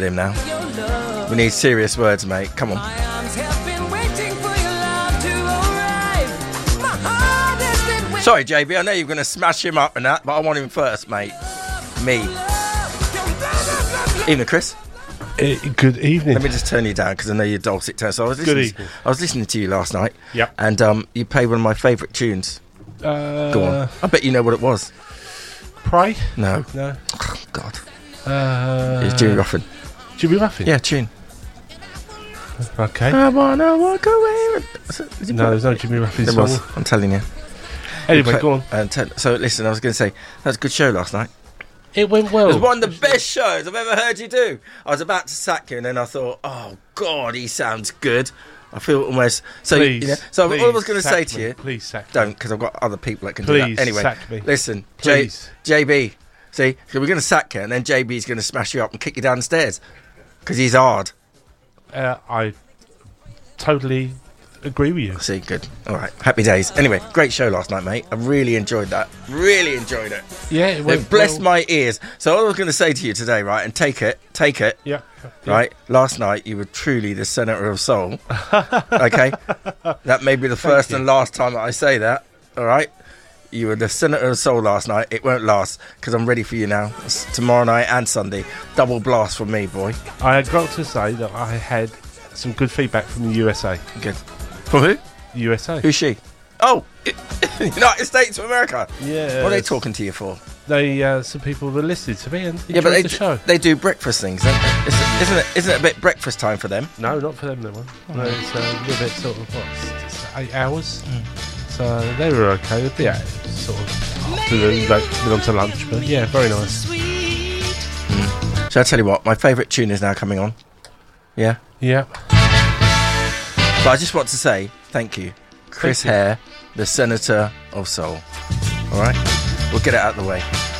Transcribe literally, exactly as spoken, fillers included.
with him now. We need serious words, mate. Come on. Sorry, J B, I know you're going to smash him up and that, but I want him first, mate. Me. Evening, Chris. Uh, good evening. Let me just turn you down because I know you're dulcet tone. So I was listening. Good evening. I was listening to you last night. Yep. And um, you played one of my favourite tunes. Uh, Go on. I bet you know what it was. Pray? No. No. Oh, God. Uh, It's Jimmy Ruffin. Jimmy Ruffin? Yeah, tune. Okay. I wanna walk away. With... No, there's no Jimmy Ruffin There song. was. I'm telling you. Anyway, go on. And te- so listen, I was going to say that was a good show last night. It went well. It was one of the best shows I've ever heard you do. I was about to sack you, and then I thought, oh God, he sounds good. I feel almost so. Please, you know, so please all I was going to say sack to me. you, please sack me. don't, because I've got other people that can Please do that. Anyway, sack me. listen, Please. J- JB. See, so we're going to sack you, and then J B's going to smash you up and kick you down the stairs because he's hard. Uh, I totally agree with you. See, good. All right, happy days. Anyway, great show last night, mate. I really enjoyed that. Really enjoyed it. Yeah, it went It blessed well. my ears. So all I was going to say to you today, right, and take it, take it, Yeah. yeah. right, last night you were truly the senator of soul, okay? That may be the first you. and last time that I say that, all right? You were the senator of soul last night. It won't last, because I'm ready for you now. It's tomorrow night and Sunday. Double blast from me, boy. I had got to say that I had some good feedback from the U S A. Good. From who? U S A. Who's she? Oh, United States of America. Yeah. What are they talking to you for? They, uh, some people were listening to me and enjoyed Yeah, but they the show. they do breakfast things, don't they? Isn't, isn't it? Isn't it a bit breakfast time for them? No, not for them, that one. No, it's uh, a little bit sort of, what, s- s- eight hours? Mm. So they were okay. They'd be out sort of afternoon, like, been on to lunch, but yeah, very nice. So I tell you what, my favourite tune is now coming on. Yeah? Yeah. But I just want to say thank you, Chris Thank you. Hare, the Senator of Soul. All right? We'll get it out of the way.